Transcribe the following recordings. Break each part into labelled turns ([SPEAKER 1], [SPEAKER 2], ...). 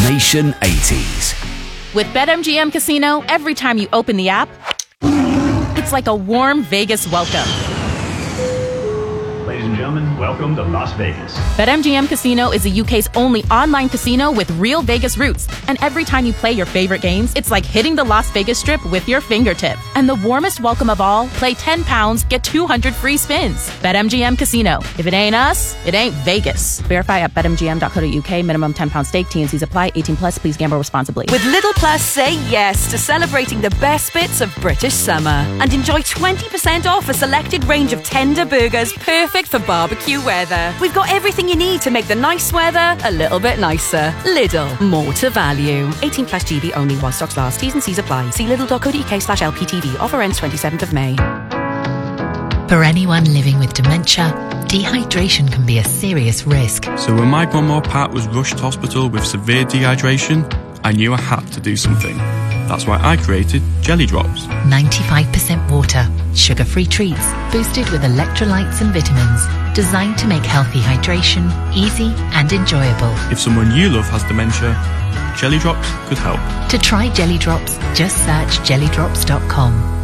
[SPEAKER 1] Nation 80s.
[SPEAKER 2] With BetMGM Casino, every time you open the app, it's like a warm Vegas welcome.
[SPEAKER 3] Ladies and gentlemen, welcome to Las Vegas.
[SPEAKER 2] BetMGM Casino is the UK's only online casino with real Vegas roots. And every time you play your favorite games, it's like hitting the Las Vegas Strip with your fingertip. And the warmest welcome of all, play £10, get 200 free spins. BetMGM Casino. If it ain't us, it ain't Vegas. Verify at betmgm.co.uk. Minimum £10 stake. T&Cs apply. 18 plus. Please gamble responsibly.
[SPEAKER 4] With Lidl Plus, say yes to celebrating the best bits of British summer. And enjoy 20% off a selected range of tender burgers perfect for barbecue weather. We've got everything you need to make the nice weather a little bit nicer. Lidl, more to value. 18 plus GB only while stocks last. T's and C's apply. See lidl.co.uk/LPTV. Offer ends 27th of May.
[SPEAKER 5] For anyone living with dementia, dehydration can be a serious risk.
[SPEAKER 6] So when my grandma Pat was rushed to hospital with severe dehydration, I knew I had to do something. That's why I created Jelly Drops.
[SPEAKER 5] 95% water, sugar-free treats, boosted with electrolytes and vitamins, designed to make healthy hydration easy and enjoyable.
[SPEAKER 6] If someone you love has dementia, Jelly Drops could help.
[SPEAKER 5] To try Jelly Drops, just search jellydrops.com.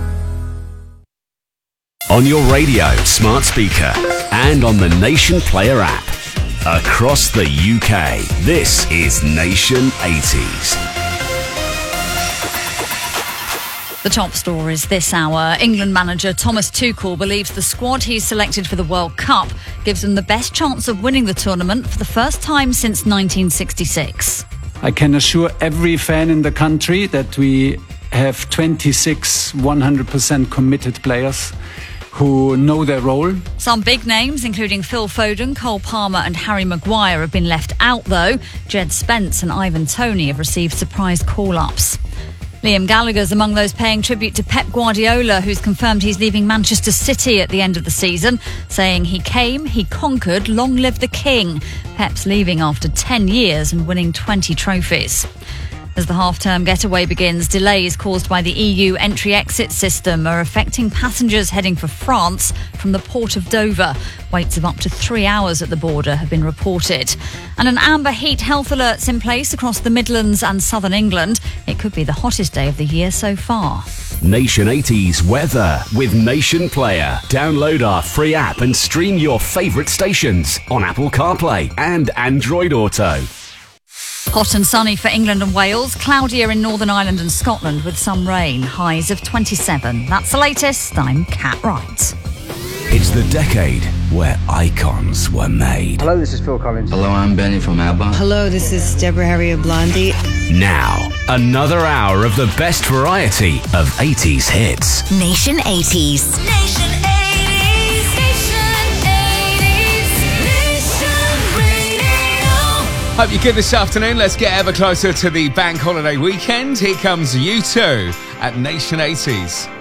[SPEAKER 1] On your radio, smart speaker, and on the Nation Player app. Across the UK, this is Nation 80s.
[SPEAKER 7] The top stories this hour. England manager Thomas Tuchel believes the squad he's selected for the World Cup gives them the best chance of winning the tournament for the first time since 1966.
[SPEAKER 8] I can assure every fan in the country that we have 26 100% committed players who know their role.
[SPEAKER 7] Some big names, including Phil Foden, Cole Palmer and Harry Maguire, have been left out, though. Jed Spence and Ivan Toney have received surprise call-ups. Liam Gallagher's among those paying tribute to Pep Guardiola, who's confirmed he's leaving Manchester City at the end of the season, saying he came, he conquered, long live the king. Pep's leaving after 10 years and winning 20 trophies. As the half-term getaway begins, delays caused by the EU entry-exit system are affecting passengers heading for France from the port of Dover. Waits of up to 3 hours at the border have been reported. And an amber heat health alert's in place across the Midlands and southern England. It could be the hottest day of the year so far.
[SPEAKER 1] Nation 80s weather with Nation Player. Download our free app and stream your favourite stations on Apple CarPlay and Android Auto.
[SPEAKER 7] Hot and sunny for England and Wales, cloudier in Northern Ireland and Scotland with some rain, highs of 27. That's the latest. I'm Kat Wright.
[SPEAKER 1] It's the decade where icons were made.
[SPEAKER 9] Hello, this is Phil Collins.
[SPEAKER 10] Hello, I'm Benny from ABBA.
[SPEAKER 11] Hello, this is Deborah Harry of Blondie.
[SPEAKER 1] Now, another hour of the best variety of 80s hits.
[SPEAKER 12] Nation 80s. Nation 80s.
[SPEAKER 13] Hope you're good this afternoon. Let's get ever closer to the bank holiday weekend. Here comes U2 at Nation 80s.